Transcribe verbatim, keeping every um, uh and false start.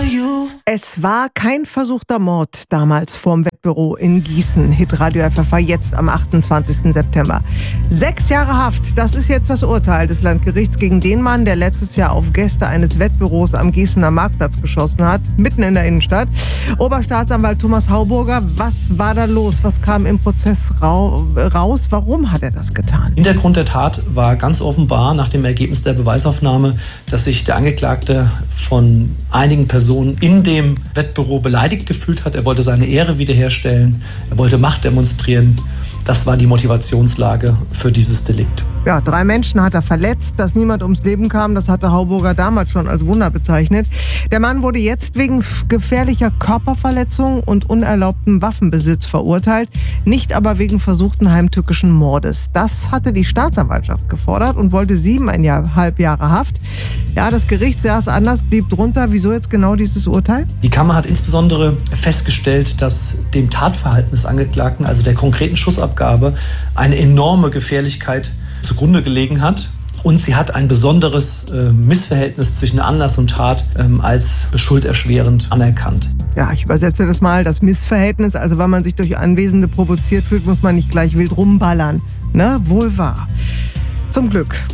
Es war kein versuchter Mord damals vorm Wettbüro in Gießen. Hitradio F F A jetzt am achtundzwanzigsten September. Sechs Jahre Haft, das ist jetzt das Urteil des Landgerichts gegen den Mann, der letztes Jahr auf Gäste eines Wettbüros am Gießener Marktplatz geschossen hat, mitten in der Innenstadt. Oberstaatsanwalt Thomas Hauburger, was war da los? Was kam im Prozess rau- raus? Warum hat er das getan? Hintergrund der Tat war ganz offenbar nach dem Ergebnis der Beweisaufnahme, dass sich der Angeklagte von einigen Personen in dem Wettbüro beleidigt gefühlt hat. Er wollte seine Ehre wiederherstellen, er wollte Macht demonstrieren. Das war die Motivationslage für dieses Delikt. Ja, drei Menschen hat er verletzt. Dass niemand ums Leben kam, das hatte Hauburger damals schon als Wunder bezeichnet. Der Mann wurde jetzt wegen gefährlicher Körperverletzung und unerlaubtem Waffenbesitz verurteilt, nicht aber wegen versuchten heimtückischen Mordes. Das hatte die Staatsanwaltschaft gefordert und wollte siebeneinhalb Jahre Haft. Ja, das Gericht sah es anders, blieb drunter. Wieso jetzt genau dieses Urteil? Die Kammer hat insbesondere festgestellt, dass dem Tatverhalten des Angeklagten, also der konkreten Schussabgabe, eine enorme Gefährlichkeit zugrunde gelegen hat. Und sie hat ein besonderes äh, Missverhältnis zwischen Anlass und Tat ähm, als schulderschwerend anerkannt. Ja, ich übersetze das mal, das Missverhältnis. Also wenn man sich durch Anwesende provoziert fühlt, muss man nicht gleich wild rumballern. Ne? Wohl wahr. Zum Glück